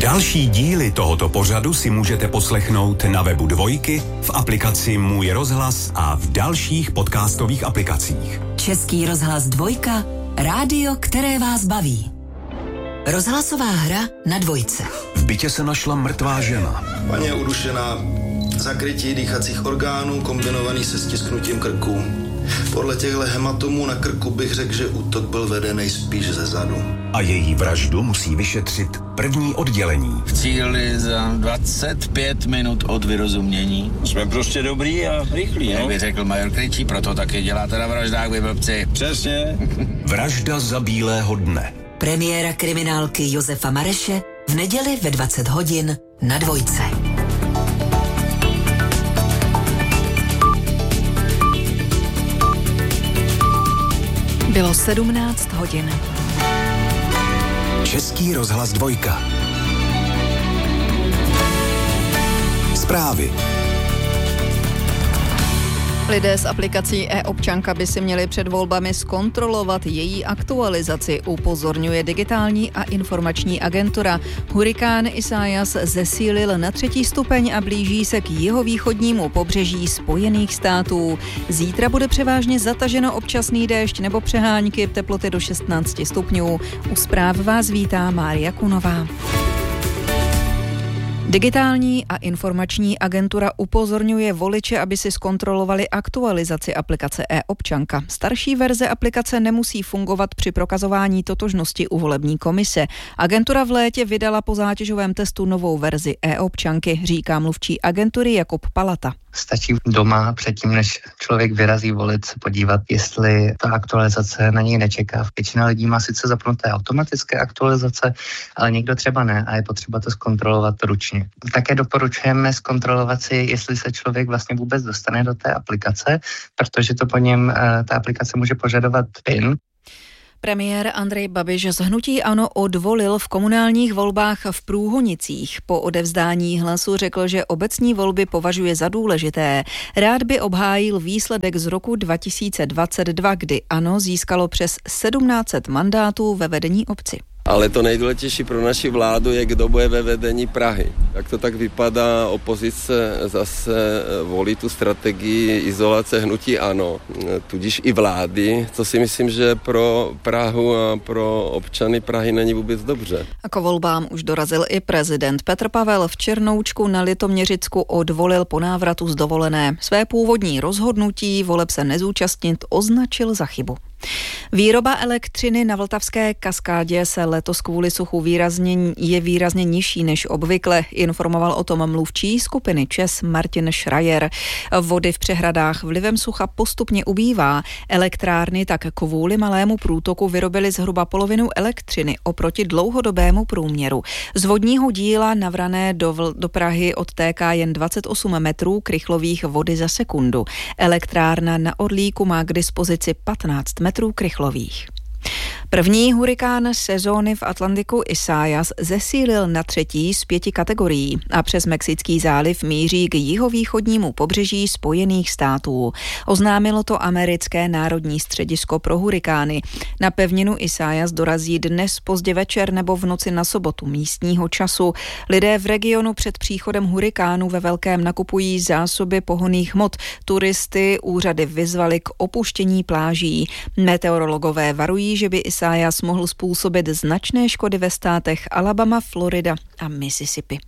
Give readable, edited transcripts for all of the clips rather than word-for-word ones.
Další díly tohoto pořadu si můžete poslechnout na webu Dvojky, v aplikaci Můj rozhlas a v dalších podcastových aplikacích. Český rozhlas Dvojka, rádio, které vás baví. Rozhlasová hra na Dvojce. V bytě se našla mrtvá žena. Paní je udušená, zakrytí dýchacích orgánů kombinovaný se stisknutím krku. Podle těchto hematomů na krku bych řekl, že útok byl vedený spíš ze zadu. A její vraždu musí vyšetřit první oddělení. V cíli za 25 minut od vyrozumění. Jsme prostě dobrý a rychlí, Jak by řekl major Kryčí, proto taky děláte na vraždách, vy blbci. Přesně. Vražda za bílého dne. Premiéra kriminálky Josefa Mareše v neděli ve 20 hodin na Dvojce. Bylo 17 hodin. Český rozhlas Dvojka. Zprávy. Lidé s aplikací e-občanka by si měli před volbami zkontrolovat její aktualizaci, upozorňuje Digitální a informační agentura. Hurikán Isaias zesílil na 3. stupeň a blíží se k jihovýchodnímu pobřeží Spojených států. Zítra bude převážně zataženo občasný déšť nebo přehánky, teploty do 16 stupňů. U zpráv vás vítá Mária Kunová. Digitální a informační agentura upozorňuje voliče, aby si zkontrolovali aktualizaci aplikace e-občanka. Starší verze aplikace nemusí fungovat při prokazování totožnosti u volební komise. Agentura v létě vydala po zátěžovém testu novou verzi e-občanky, říká mluvčí agentury Jakub Palata. Stačí doma předtím, než člověk vyrazí volit, se podívat, jestli ta aktualizace na něj nečeká. Většina lidí má sice zapnuté automatické aktualizace, ale někdo třeba ne a je potřeba to zkontrolovat ručně. Také doporučujeme zkontrolovat si, jestli se člověk vlastně vůbec dostane do té aplikace, protože to po něm ta aplikace může požadovat PIN. Premiér Andrej Babiš z hnutí ANO odvolil v komunálních volbách v Průhonicích. Po odevzdání hlasu řekl, že obecní volby považuje za důležité. Rád by obhájil výsledek z roku 2022, kdy ANO získalo přes 1700 mandátů ve vedení obci. Ale to nejdůležitější pro naši vládu je, kdo bude ve vedení Prahy. Jak to tak vypadá, opozice zase volí tu strategii izolace hnutí ANO, tudíž i vlády, co si myslím, že pro Prahu a pro občany Prahy není vůbec dobře. A k volbám už dorazil i prezident. Petr Pavel v Černoučku na Litoměřicku odvolil po návratu z dovolené. Své původní rozhodnutí voleb se nezúčastnit označil za chybu. Výroba elektřiny na Vltavské kaskádě se letos kvůli suchu je výrazně nižší než obvykle, informoval o tom mluvčí skupiny ČEZ Martin Schreier. Vody v přehradách vlivem sucha postupně ubývá. Elektrárny tak kvůli malému průtoku vyrobily zhruba polovinu elektřiny oproti dlouhodobému průměru. Z vodního díla navrané do Prahy odtéká jen 28 metrů krychlových vody za sekundu. Elektrárna na Orlíku má k dispozici 15 metrů krychlových. První hurikán sezóny v Atlantiku Isaias zesílil na 3. z 5 kategorií a přes Mexický záliv míří k jihovýchodnímu pobřeží Spojených států. Oznámilo to americké národní středisko pro hurikány. Na pevninu Isaias dorazí dnes pozdě večer nebo v noci na sobotu místního času. Lidé v regionu před příchodem hurikánu ve velkém nakupují zásoby pohonných hmot. Turisty úřady vyzvaly k opuštění pláží. Meteorologové varují, že by Isaias mohl způsobit značné škody ve státech Alabama, Florida a Mississippi.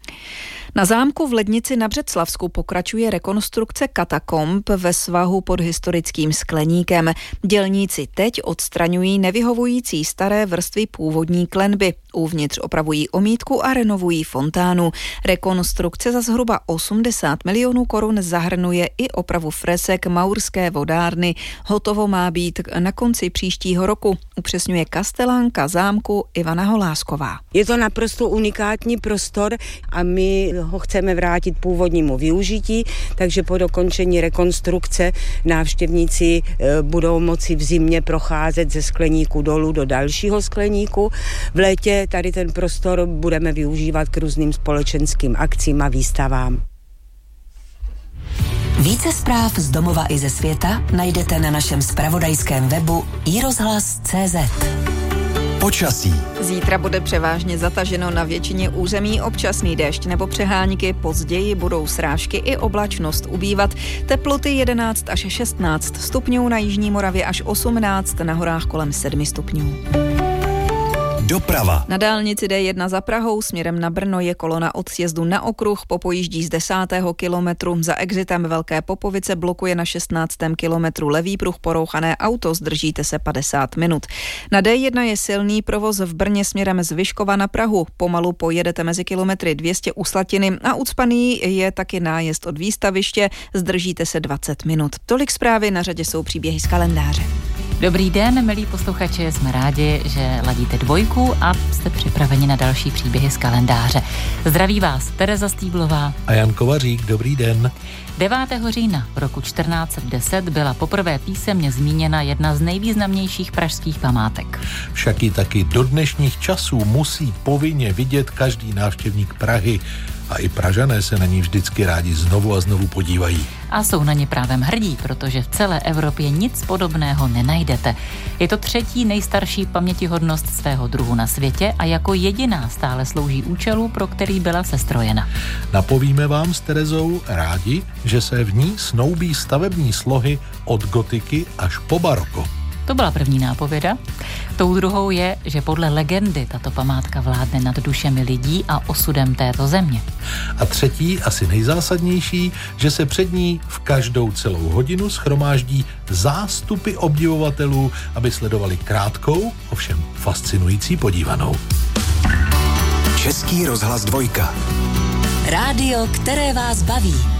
Na zámku v Lednici na Břeclavsku pokračuje rekonstrukce katakomb ve svahu pod historickým skleníkem. Dělníci teď odstraňují nevyhovující staré vrstvy původní klenby. Uvnitř opravují omítku a renovují fontánu. Rekonstrukce za zhruba 80 milionů korun zahrnuje i opravu fresek Maurské vodárny. Hotovo má být na konci příštího roku, upřesňuje kastelánka zámku Ivana Holásková. Je to naprosto unikátní prostor a my ho chceme vrátit původnímu využití, takže po dokončení rekonstrukce návštěvníci budou moci v zimě procházet ze skleníku dolů do dalšího skleníku. V létě tady ten prostor budeme využívat k různým společenským akcím a výstavám. Více zpráv z domova i ze světa najdete na našem zpravodajském webu iRozhlas.cz. Počasí. Zítra bude převážně zataženo na většině území, občasný déšť nebo přehánky, později budou srážky i oblačnost ubývat. Teploty 11 až 16 stupňů, na jižní Moravě až 18, na horách kolem 7 stupňů. Doprava. Na dálnici D1 za Prahou směrem na Brno je kolona od sjezdu na okruh, popojíždí z 10. kilometru. Za exitem Velké Popovice blokuje na 16. kilometru levý pruh porouchané auto, zdržíte se 50 minut. Na D1 je silný provoz v Brně směrem z Vyškova na Prahu. Pomalu pojedete mezi kilometry 200 u Slatiny a ucpaný je taky nájezd od výstaviště, zdržíte se 20 minut. Tolik zprávy, na řadě jsou příběhy z kalendáře. Dobrý den, milí posluchači, jsme rádi, že ladíte Dvojku a jste připraveni na další příběhy z kalendáře. Zdraví vás Tereza Stýblová a Jan Kovařík, dobrý den. 9. října roku 1410 byla poprvé písemně zmíněna jedna z nejvýznamnějších pražských památek. Však ji taky do dnešních časů musí povinně vidět každý návštěvník Prahy a i Pražané se na ní vždycky rádi znovu a znovu podívají. A jsou na ně právem hrdí, protože v celé Evropě nic podobného nenajdete. Je to třetí nejstarší pamětihodnost svého druhu na světě a jako jediná stále slouží účelu, pro který byla sestrojena. Napovíme vám s Terezou rádi, že se v ní snoubí stavební slohy od gotiky až po baroko. To byla první nápověda. Tou druhou je, že podle legendy tato památka vládne nad dušemi lidí a osudem této země. A třetí, asi nejzásadnější, že se před ní v každou celou hodinu shromáždí zástupy obdivovatelů, aby sledovali krátkou, ovšem fascinující podívanou. Český rozhlas Dvojka. Rádio, které vás baví.